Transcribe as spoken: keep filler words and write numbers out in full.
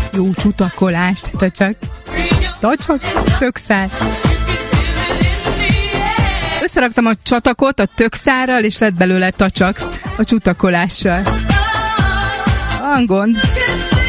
Jó csutakolást, te csak. Tacsak, tökszár. Összeraktam a csatakot a tökszárral, és lett belőle tacsak a csutakolással. Van gond.